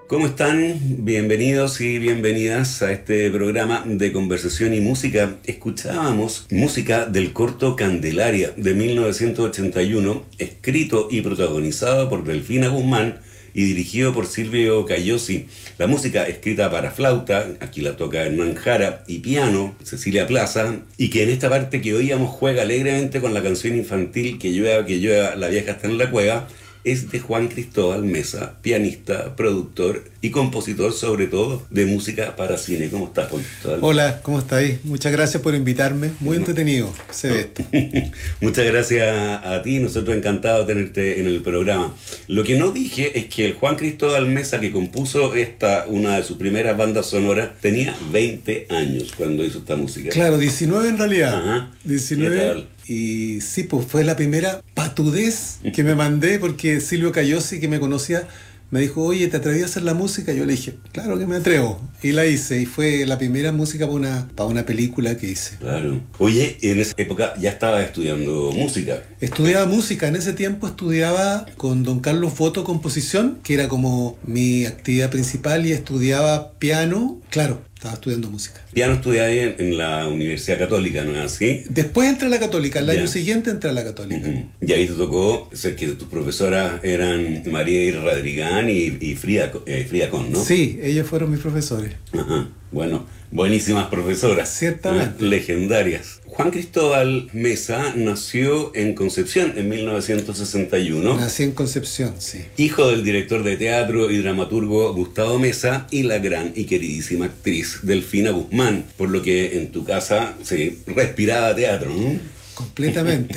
¿Cómo están? Bienvenidos y bienvenidas a este programa de conversación y música. Escuchábamos música del corto Candelaria de 1981, escrito y protagonizado por Delfina Guzmán y dirigido por Silvio Cayosi. La música escrita para flauta, aquí la toca Hernán Jara, y piano, Cecilia Plaza, y que en esta parte que oíamos juega alegremente con la canción infantil Que llueva, la vieja está en la cueva, es de Juan Cristóbal Mesa, pianista, productor y compositor sobre todo de música para cine. ¿Cómo estás, Juan Cristóbal? Hola, ¿cómo estáis? Muchas gracias por invitarme. Muy entretenido se ve esto. Muchas gracias a ti, nosotros encantados de tenerte en el programa. Lo que no dije es que el Juan Cristóbal Mesa que compuso una de sus primeras bandas sonoras tenía 20 años cuando hizo esta música. Claro, 19 en realidad. Ajá. 19. ¿Qué tal? Y sí, pues fue la primera patudez que me mandé porque Silvio Cayosi, que me conocía, me dijo, oye, ¿te atreví a hacer la música? Yo le dije, claro que me atrevo. Y la hice, y fue la primera música para una película que hice. Claro. Oye, en esa época ya estaba estudiando música. Estudiaba música, en ese tiempo estudiaba con don Carlos Boto composición, que era como mi actividad principal, y estudiaba piano, claro. Estaba estudiando música. Piano estudié en la Universidad Católica, ¿no es así? Después entré a la Católica, el Ya. año siguiente entré a la Católica. Y ahí te tocó ser que tus profesoras eran María y Radrigán y Frida Kohn, ¿no? Sí, ellos fueron mis profesores. Ajá. Bueno, buenísimas profesoras. Ciertamente. Legendarias. Juan Cristóbal Mesa nació en Concepción en 1961. Nací en Concepción, sí. Hijo del director de teatro y dramaturgo Gustavo Mesa y la gran y queridísima actriz Delfina Guzmán, por lo que en tu casa se respiraba teatro, ¿no? Completamente.